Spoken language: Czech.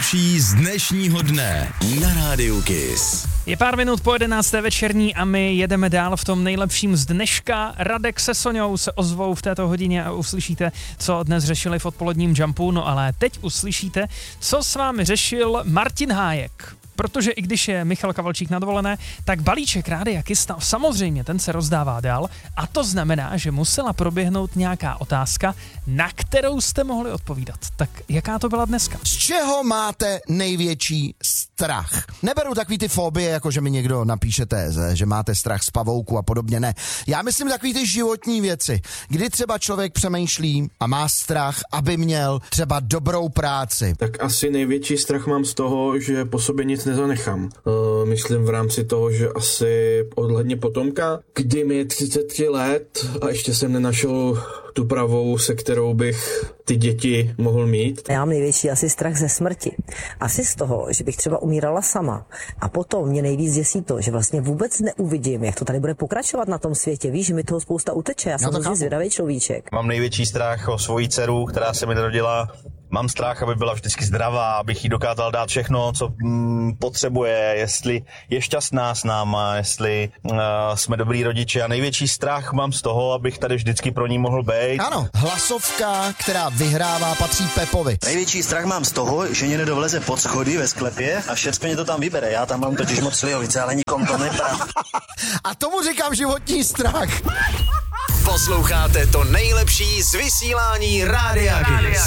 nejlepší z dnešního dne na Rádiu Kiss. Je pár minut po 11. večerní a my jedeme dál v tom nejlepším z dneška. Radek se Soňou se ozvou v této hodině a uslyšíte, co dnes řešili v odpoledním Jumpu. No ale teď uslyšíte, co s vámi řešil Martin Hájek. Protože i když je Michal Kavalčík na dovolené, tak balíček Rádia Kiss, samozřejmě ten se rozdává dál a to znamená, že musela proběhnout nějaká otázka, na kterou jste mohli odpovídat. Tak jaká to byla dneska? Z čeho máte největší strach? Neberu takový ty fobie, jako že mi někdo napíše téze, že máte strach z pavouku a podobně, ne. Já myslím takový ty životní věci, kdy třeba člověk přemýšlí a má strach, aby měl třeba dobrou práci. Tak asi největší strach mám z toho, že po sobě nic nezanechám. Myslím v rámci toho, že asi ohledně potomka, kdy mi je 33 let a ještě jsem nenašel tu pravou, se kterou bych ty děti mohl mít. Já mám největší asi strach ze smrti. Asi z toho, že bych třeba umírala sama. A potom mě nejvíc děsí to, že vlastně vůbec neuvidím, jak to tady bude pokračovat na tom světě. Víš, že mi toho spousta uteče. Já jsem hrozně zvědavý človíček. Mám největší strach o svoji dceru, která se mi narodila. Mám strach, aby byla vždycky zdravá, abych jí dokázal dát všechno, co potřebuje, jestli je šťastná s náma, jestli jsme dobrý rodiče. A největší strach mám z toho, abych tady vždycky pro ní mohl být. Ano, hlasovka, která vyhrává, patří Pepovi. Největší strach mám z toho, že někdo dovleze pod schody ve sklepě a všecko mě to tam vybere. Já tam mám totiž moc slivovice, ale nikom to neprám. A tomu říkám životní strach. Posloucháte to nejlepší z vysílání Rádia Kiss.